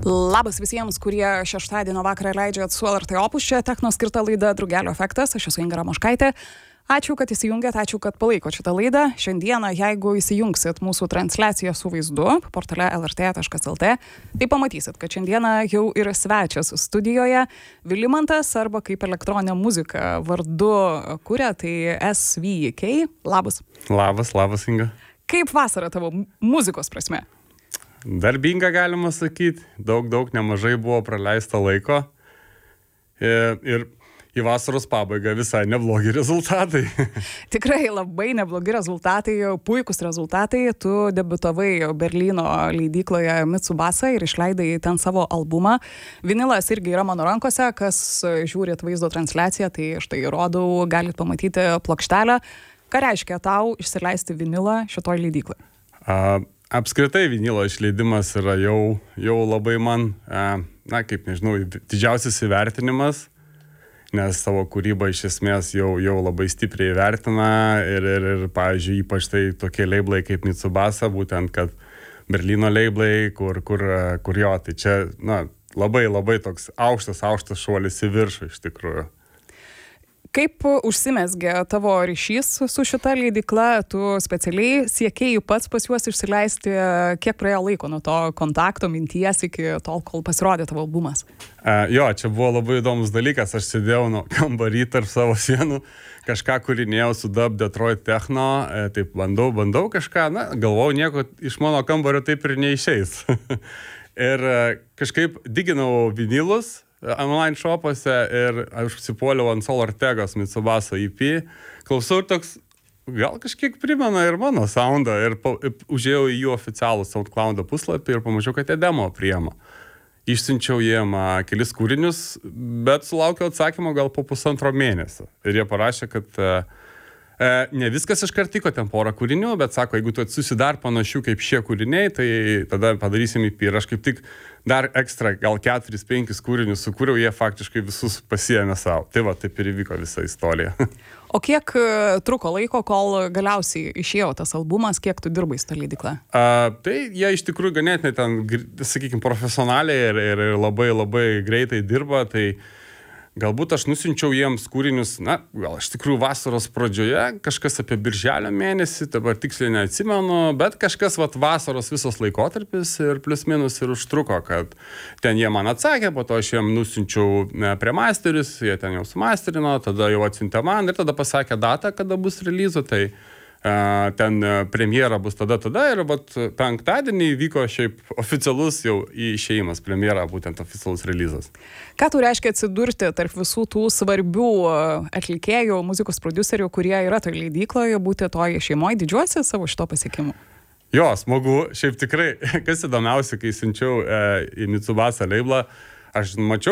Labas visiems, kurie šeštadienio vakarą leidžiat su LRT Opus, čia techno skirta laida Drugelio efektas, aš esu Inga Ramoškaitė. Ačiū, kad įsijungėt, ačiū, kad palaikot šitą laidą. Šiandieną, jeigu įsijungsit mūsų transliaciją su vaizdu portale lrt.lt, tai pamatysit, kad šiandieną jau yra svečias studijoje Vilimantas, arba kaip elektroninė muzika vardu kuria, tai SVK. Labas. Labas, Inga. Kaip vasara tavo muzikos prasme? Darbinga, galima sakyti. Daug, nemažai buvo praleista laiko. Ir į vasaros pabaigą visai neblogi rezultatai. Tikrai labai neblogi rezultatai, puikus rezultatai. Tu debiutavai Berlyno leidykloje Mitsubasa ir išleidai ten savo albumą. Vinilas irgi yra mano rankose, kas žiūrit vaizdo transliaciją, tai štai rodau, galit pamatyti plokštelę. Ką reiškia tau išsileisti vinilą šitoj leidyklai? Apskritai vinilo išleidimas yra jau labai man, didžiausias įvertinimas, nes savo kūrybą iš esmės jau labai stipriai vertina ir pavyzdžiui, ypač tai tokie leiblai kaip Mitsubasa, būtent, kad Berlyno leiblai, kur jo, tai čia, labai toks aukštas šuolis į viršų iš tikrųjų. Kaip užsimezgė tavo ryšys su šita leidykla, tu specialiai siekėjai pats pas juos išsileisti, kiek praėjo laiko nuo to kontakto, minties iki tol, kol pasirodė tavo albumas? Čia buvo labai įdomus dalykas, aš sėdėjau kambarį tarp savo sienų, kažką kūrinėjau su Dub Detroit Techno, taip bandau kažką, galvojau, nieko iš mano kambario taip ir neišeis. Ir kažkaip diginau vinilus online shopuose ir aš užsipuoliau ant Sol Ortegos Mitsubasa EP. Klausau ir toks, gal kažkiek primena ir mano soundą. Ir užėjau į jų oficialų SoundCloudo puslapį ir pamačiau, kad jie demo priema. Išsiunčiau jiem kelis kūrinius, bet sulaukiau atsakymą gal po 1,5 mėnesio. Ir jie parašė, kad ne viskas iškart tiko, ten porą kūrinių, bet sako, jeigu tu atsiusi dar panašių kaip šie kūriniai, tai tada padarysim EP. Ir aš kaip tik dar ekstra, gal 4-5 kūrinius sukūriau, jie faktiškai visus pasiėmė savo. Tai va, taip ir įvyko visa istorija. O kiek truko laiko, kol galiausiai išėjo tas albumas, kiek tu dirbai su ta leidykla? Tai jie iš tikrųjų ganėtinai ten, sakykime, profesionaliai ir labai greitai dirba, tai galbūt aš nusiunčiau jiems kūrinius, gal iš tikrųjų vasaros pradžioje, kažkas apie birželio mėnesį, dabar tiksliai neatsimenu, bet kažkas vasaros visos laikotarpis ir plius minus ir užtruko, kad ten jie man atsakė, po to aš jiem nusiunčiau premasterius, jie ten jau sumasterino, tada jau atsiuntė man ir tada pasakė datą, kada bus releaso, tai ten premjera bus tada ir penktadienį vyko šiaip oficialus jau išėjimas, premjera, būtent oficialus releasas. Ką tu reiškia atsidurti tarp visų tų svarbių atlikėjų, muzikos prodiuserių, kurie yra toj leidykloje, būti toj šeimoje, didžiuosi savo šito pasiekimu? Jo, smagu, šiaip tikrai, kas įdomiausia, kai siunčiau į Mitsubasa leiblą, aš mačiau,